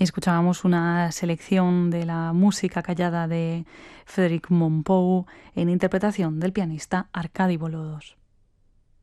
Escuchábamos una selección de la música callada de Frédéric Mompou en interpretación del pianista Arkady Volodos.